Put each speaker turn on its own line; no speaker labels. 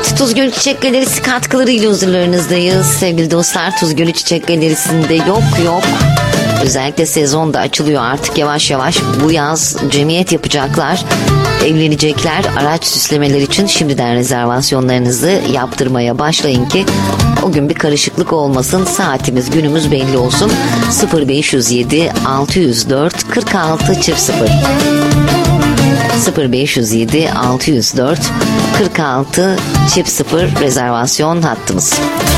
Evet, Tuz Gölü Çiçek Galerisi katkılarıyla huzurlarınızdayız. Sevgili dostlar, Tuz Gölü Çiçek Galerisi'nde yok. Özellikle sezon da açılıyor artık yavaş yavaş. Bu yaz cemiyet yapacaklar, evlenecekler. Araç süslemeler için şimdiden rezervasyonlarınızı yaptırmaya başlayın ki o gün bir karışıklık olmasın. Saatimiz, günümüz belli olsun. 0507 604 46 00 0507 604 46 00 rezervasyon hattımız.